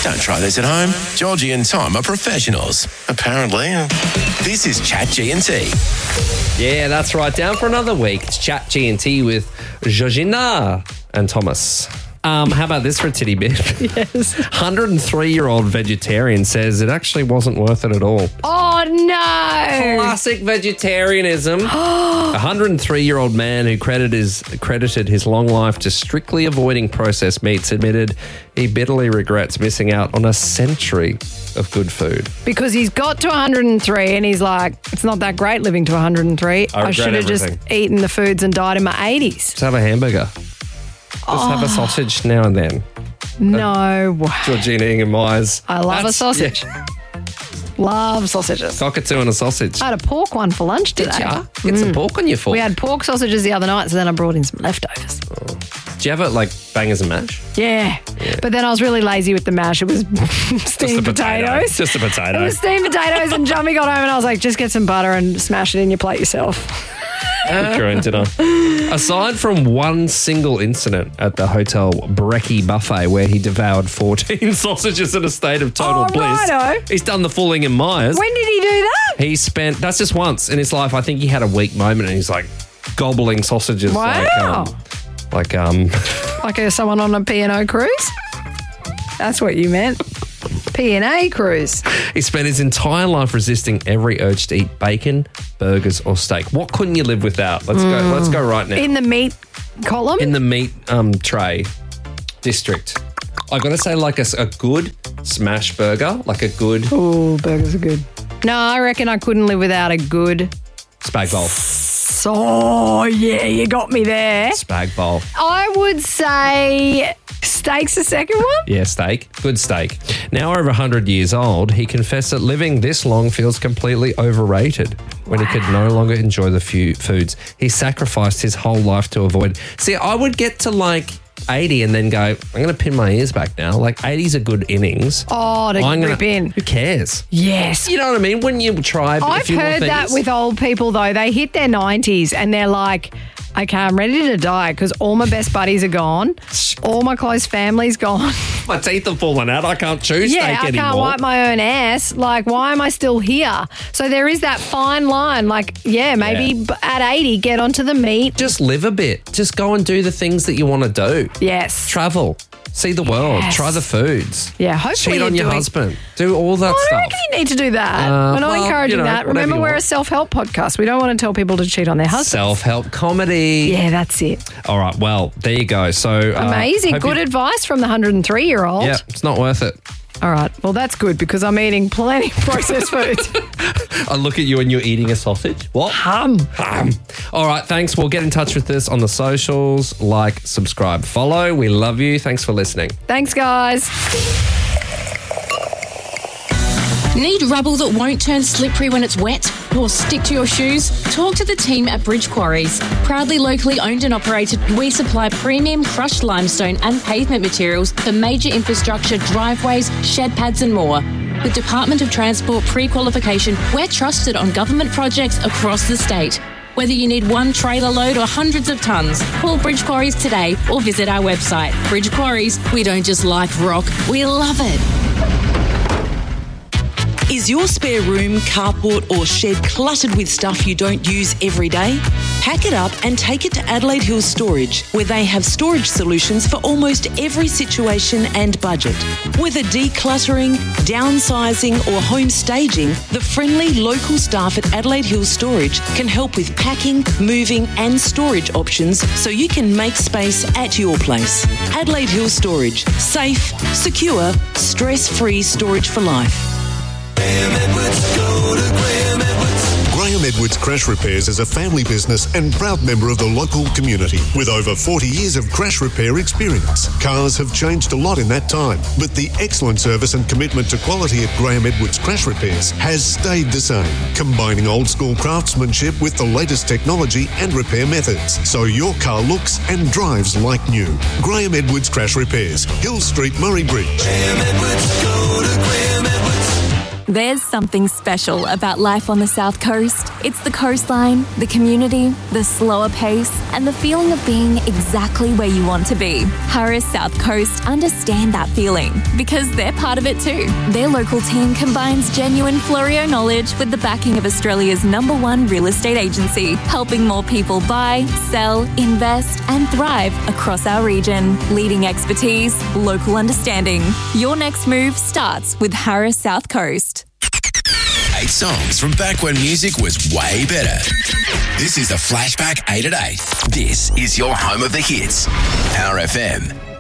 Don't try this at home. Georgie and Tom are professionals, apparently. This is Chat G&T. Yeah, that's right. Down for another week. It's Chat G&T with Georgina and Thomas. How about this for a titty bit? Yes. 103-year-old vegetarian says it actually wasn't worth it at all. Oh, no. Classic vegetarianism. A 103-year-old man who credited his long life to strictly avoiding processed meats admitted he bitterly regrets missing out on a century of good food. Because he's got to 103 and he's like, it's not that great living to 103. I should have just eaten the foods and died in my 80s. Just have a hamburger. Just have a sausage now and then. No. Georgina Ingham Myers. I love a sausage. Yeah. Love sausages. Cockatoo and a sausage. I had a pork one for lunch today. Did ya? Get some pork on your fork. We had pork sausages the other night, so then I brought in some leftovers. Do you have it like bangers and mash? Yeah. But then I was really lazy with the mash. It was steamed potatoes. Just a potato. It was steamed potatoes and Jummy got home and I was like, just get some butter and smash it in your plate yourself. Korean dinner. Aside from one single incident at the Hotel Brecky Buffet where he devoured 14 sausages in a state of total bliss, righto. He's done the full Ingham Myers. When did he do that? He spent, that's just once in his life. I think he had a weak moment and he's like gobbling sausages. Wow. Like someone on a P&O cruise? That's what you meant. P&A cruise. He spent his entire life resisting every urge to eat bacon, burgers or steak. What couldn't you live without? Let's go right now. In the meat column? In the meat tray district. I got to say like a good smash burger, like a good... Oh, burgers are good. No, I reckon I couldn't live without a good... Spag bowl. Oh, yeah, you got me there. Spag bowl. I would say steak's the second one. Yeah, steak. Good steak. Now over 100 years old, he confessed that living this long feels completely overrated when he could no longer enjoy the few foods he sacrificed his whole life to avoid. See, I would get to like 80 and then go, I'm going to pin my ears back now. Like 80's a good innings. Oh, to rip in. Who cares? Yes. You know what I mean? When you try I've heard that with old people though. They hit their 90s and they're like, okay, I'm ready to die because all my best buddies are gone. All my close family's gone. My teeth are falling out. I can't chew steak anymore. Yeah, I can't wipe my own ass. Like, why am I still here? So there is that fine line. Like, maybe at 80, get onto the meat. Just live a bit. Just go and do the things that you want to do. Yes. Travel. See the world. Yes. Try the foods. Yeah, hopefully cheat on your husband. Do all that I stuff. don't reckon you need to do that. We're not encouraging that. Remember, we're a self-help podcast. We don't want to tell people to cheat on their husbands. Self-help comedy. Yeah, that's it. All right, well, there you go. So amazing. Good advice from the 103-year-old. Yeah, it's not worth it. All right. Well, that's good because I'm eating plenty of processed foods. I look at you and you're eating a sausage. What? Hum. All right, thanks. We'll get in touch with us on the socials. Like, subscribe, follow. We love you. Thanks for listening. Thanks, guys. Need rubble that won't turn slippery when it's wet or stick to your shoes? Talk to the team at Bridge Quarries. Proudly locally owned and operated, we supply premium crushed limestone and pavement materials for major infrastructure, driveways, shed pads and more. With Department of Transport pre-qualification, we're trusted on government projects across the state. Whether you need one trailer load or hundreds of tons, call Bridge Quarries today or visit our website. Bridge Quarries, we don't just like rock, we love it. Is your spare room, carport or shed cluttered with stuff you don't use every day? Pack it up and take it to Adelaide Hills Storage, where they have storage solutions for almost every situation and budget. Whether decluttering, downsizing or home staging, the friendly local staff at Adelaide Hills Storage can help with packing, moving and storage options so you can make space at your place. Adelaide Hills Storage. Safe, secure, stress-free storage for life. Graham Edwards Crash Repairs is a family business and proud member of the local community with over 40 years of crash repair experience. Cars have changed a lot in that time, but the excellent service and commitment to quality at Graham Edwards Crash Repairs has stayed the same, combining old school craftsmanship with the latest technology and repair methods, so your car looks and drives like new. Graham Edwards Crash Repairs, Hill Street, Murray Bridge. Graham Edwards, go to Graham Edwards. There's something special about life on the South Coast. It's the coastline, the community, the slower pace, and the feeling of being exactly where you want to be. Harris South Coast understand that feeling because they're part of it too. Their local team combines genuine Florio knowledge with the backing of Australia's #1 real estate agency, helping more people buy, sell, invest, and thrive across our region. Leading expertise, local understanding. Your next move starts with Harris South Coast. 8 songs from back when music was way better. This is a Flashback 8 at 8. This is your home of the hits. Our FM.